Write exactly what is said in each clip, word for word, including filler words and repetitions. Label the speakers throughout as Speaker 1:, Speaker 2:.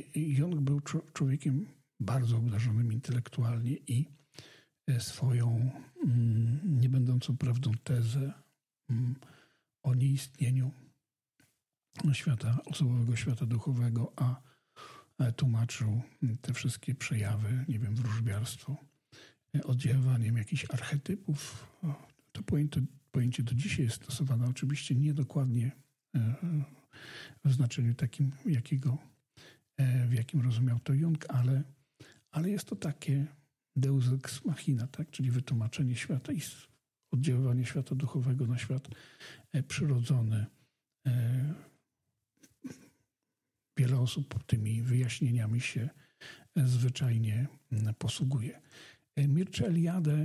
Speaker 1: Jung był człowiekiem bardzo obdarzonym intelektualnie i swoją nie będącą prawdą tezę o nieistnieniu świata osobowego, świata duchowego, a tłumaczył te wszystkie przejawy, nie wiem, wróżbiarstwo, oddziaływaniem jakichś archetypów. To pojęcie, pojęcie do dzisiaj jest stosowane oczywiście niedokładnie w znaczeniu takim, jakiego, w jakim rozumiał to Jung, ale, ale jest to takie deus ex machina, tak? Czyli wytłumaczenie świata i oddziaływanie świata duchowego na świat przyrodzony. Wiele osób tymi wyjaśnieniami się zwyczajnie posługuje. Mircea Eliade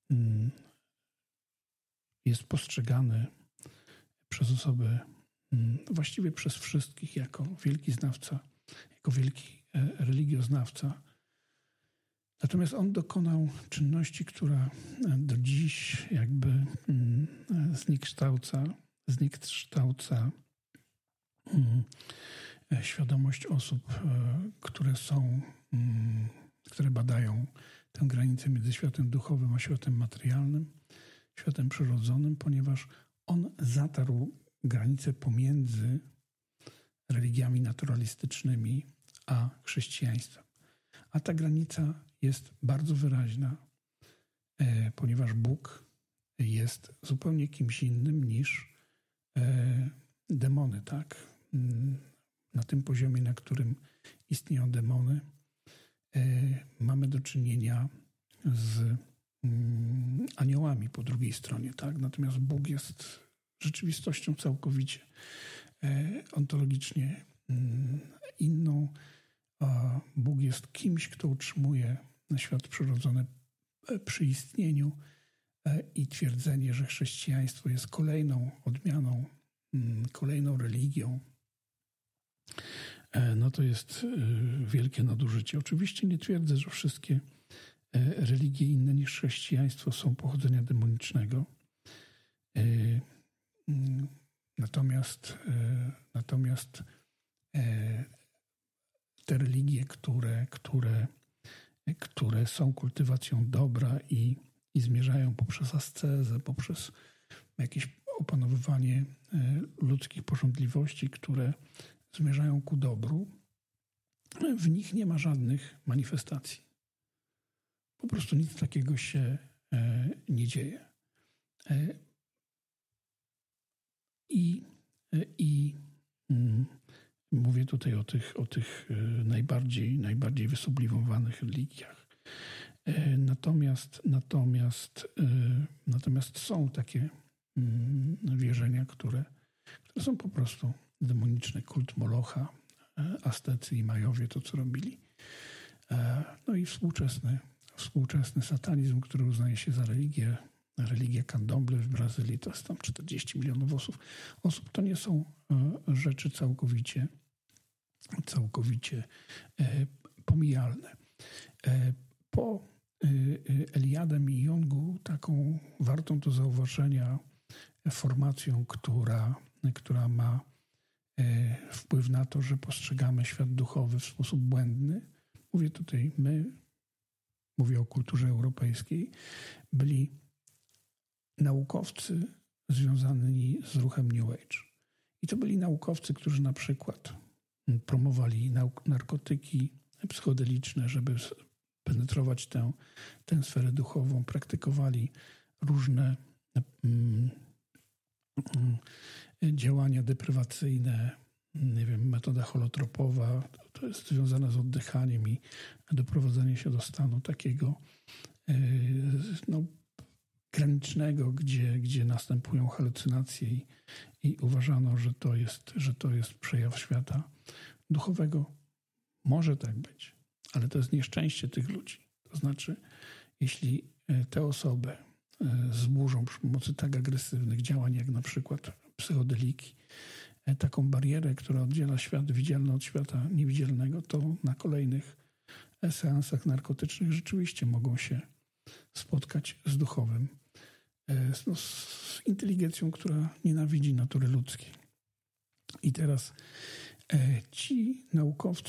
Speaker 1: jest postrzegany przez osoby, właściwie przez wszystkich, jako wielki znawca, jako wielki religioznawca. Natomiast on dokonał czynności, która do dziś jakby zniekształca, zniekształca świadomość osób, które są, które badają tę granicę między światem duchowym a światem materialnym, światem przyrodzonym, ponieważ on zatarł granicę pomiędzy religiami naturalistycznymi a chrześcijaństwem. A ta granica jest bardzo wyraźna, ponieważ Bóg jest zupełnie kimś innym niż demony, tak? Na tym poziomie, na którym istnieją demony, mamy do czynienia z aniołami po drugiej stronie, tak? Natomiast Bóg jest rzeczywistością całkowicie ontologicznie inną. Bóg jest kimś, kto utrzymuje świat przyrodzony przy istnieniu i twierdzenie, że chrześcijaństwo jest kolejną odmianą, kolejną religią, no to jest wielkie nadużycie. Oczywiście nie twierdzę, że wszystkie religie inne niż chrześcijaństwo są pochodzenia demonicznego. Natomiast, natomiast te religie, które, które, które są kultywacją dobra i, i zmierzają poprzez ascezę, poprzez jakieś opanowywanie ludzkich pożądliwości, które zmierzają ku dobru, w nich nie ma żadnych manifestacji. Po prostu nic takiego się nie dzieje. I, i mówię tutaj o tych, o tych najbardziej, najbardziej wysublimowanych religiach. Natomiast, natomiast, natomiast są takie wierzenia, które, które są po prostu demoniczne. Kult Molocha, Aztecy i Majowie, to co robili. No i współczesny, współczesny satanizm, który uznaje się za religię, religia Candomblé w Brazylii, to jest tam czterdzieści milionów osób. osób. To nie są rzeczy całkowicie, całkowicie pomijalne. Po Eliadem i Jungu taką wartą do zauważenia formacją, która, która ma wpływ na to, że postrzegamy świat duchowy w sposób błędny. Mówię tutaj my, mówię o kulturze europejskiej, byli naukowcy związani z ruchem New Age. I to byli naukowcy, którzy na przykład promowali nauk- narkotyki psychodeliczne, żeby penetrować tę, tę sferę duchową, praktykowali różne mm, mm, działania deprywacyjne, nie wiem, metoda holotropowa, to jest związane z oddychaniem i doprowadzenie się do stanu takiego no, granicznego, gdzie, gdzie następują halucynacje i, i uważano, że to jest, że to jest przejaw świata duchowego. Może tak być, ale to jest nieszczęście tych ludzi. To znaczy, jeśli te osoby zburzą przy pomocy tak agresywnych działań, jak na przykład psychodeliki, taką barierę, która oddziela świat widzialny od świata niewidzialnego, to na kolejnych seansach narkotycznych rzeczywiście mogą się spotkać z duchowym, no, z inteligencją, która nienawidzi natury ludzkiej. I teraz ci naukowcy